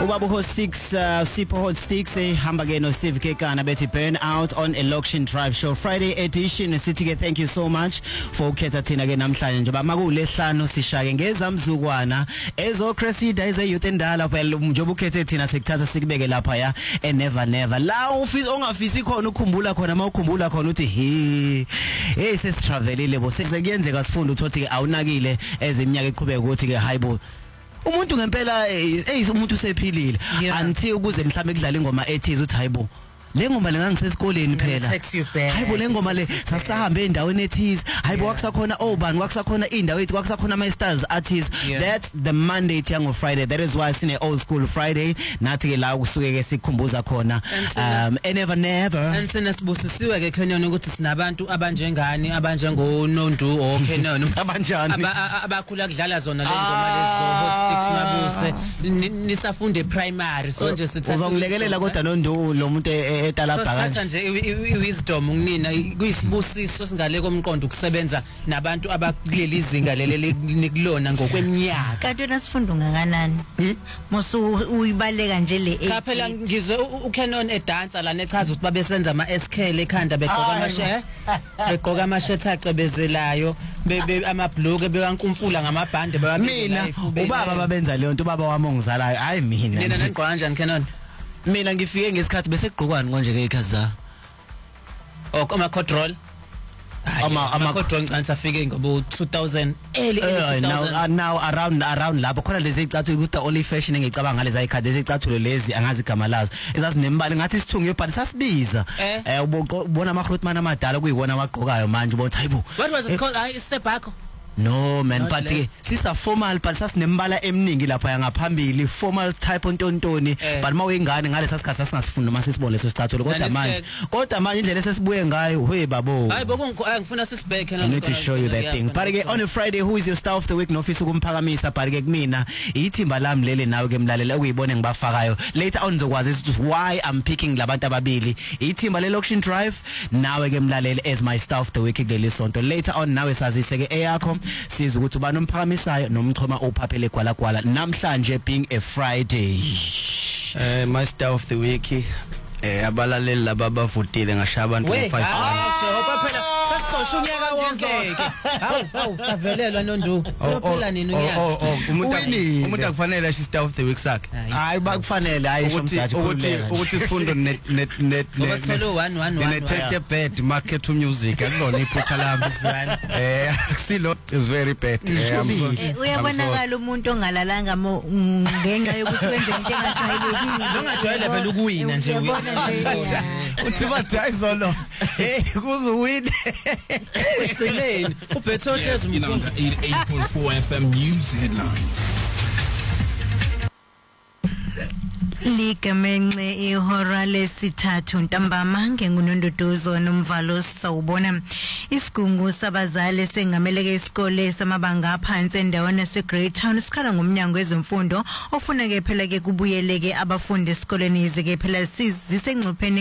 Ubaba Hot Sticks, Sipho Hot Sticks, hamba ke no Steve Kekana bethi Burn Out on Election Drive Show Friday edition. Sithi ke thank you so much for ukhetha thina ke namhlanje njoba makulehlano sishake ngezamzukwana ezoCresida eze youth endala well njoba ukhethe thina sekuthatha sikubeke lapha ya never la ongafisi khona ukukhumbula khona mawukhumbula khona uthi hey sesitravelile bo sekuyenzeka sifunda uthothi ke awunakile ezeminyaka eqhubeka ukuthi ke hayibo umuntu ngempela umuntu usephilile anti ukuze mhlambe kudlala ingoma ethize uthi hayibo le ngoma lengangisesikoleni phela hayibo le ngoma le sasahambe endaweni ethize hayibo kwakusakhona obani kwakusakhona indawo ethi kwakusakhona ama styles artists. That's the mandate yango Friday. That is why sine old school Friday nathi ke la kusuke ke sikhumbuza khona never ansena sibusisiwe ke Kenon ukuthi sinabantu abanjengani abanjengo Nondu o Kenon abanjani abakhula kudlala zona le ngoma lezo Hot Sticks Mabuse nisafunde primary so nje sithi uzongilekelela kodwa Nondu lo muntu etalabha kanje nje wisdom nginina kuyisibusiso singale komqondo ukusebenza nabantu abakuleli izinga leli nikulona ngokweminyaka kanti wena sifunda ngakanani mosu uyibaleka nje le cha phela ngizwe uKenon edansa la nechaza ukuthi babesenza ama SKL ekhanda begqoka amashirt acebezelayo amabhloke bewankumfula ngamabhande mina ubaba babenza leyo nto ubaba wami ongizalayo hayi mina nengqoka kanjani Kenon mina ngifike ngesikhathi bese kugqokwana konje ke ikhaza ama control ama control ngani afike ngoba 2000 early 2000 now around lapho khona lezi icathulo ukuthi only fashion engicabanga ngale zayikhadi lezi icathulo lezi angazi igama lazo ezazinembali ngathi sithunge but sasibiza ubona ama grootman amadala kuyiwona wagqokayo manje ubona hayibo what was it called isebhakho no man but ke sisa formal but sasinembala eminingi lapha yangaphambili formal type ontontoni but mawengane ngale sasikhathi singasifunda mase sibone leso sicathulo kodwa manje indlela esesibuye ngayo hey babo hayibo ngifuna sisibheke I need to show you that thing but ke on a Friday who is your star of the week nofisa ukumphakamisa but ke kumina ithimba lami lele nawe ke mlalela ukuyibona ngibafakayo later on ngizokwazi why I'm picking labantu ababili ithimba le Election Drive nawe ke mlalela as my star of the week kuleli sonto later on nawe sazise ke eyakho siza ukuthi ubani umphakamisayo nomchoma ophaphele gwalagwala namhlanje being a Friday my star of the week abalaleli laba bavotile ngashaya abantu 5 Jehova phela sasisho unyaka wonke hawu savelelwa Nondu phela nini unyaka umuntu akufanele asho star of the week sakhe hayi bakufanele ayisho mdadi ukuthi sifundo net ngobatholo 111 test bad market to music akulona iphutha lami akusilo is very bad uyabonakala umuntu ongalalanga ngenxa yokuthi wenze into engajwayelekile ongajwayele vele ukuwina nje uthi badayizolo kuzuwina ugcineni ubhethohlezi umkhuzo 88.4 FM News Headlines Ligamenxe ihora lesithathu ntambama ngengunondodozo nomvalo sawubona isigungu sabazali sengameleke isikole samabanga aphansi endaweni yaseGreat Town sikhala ngomnyango wezemfundo ofuna ke phela ke kubuyeleke abafundi esikoleni izike phela sizisengcupheni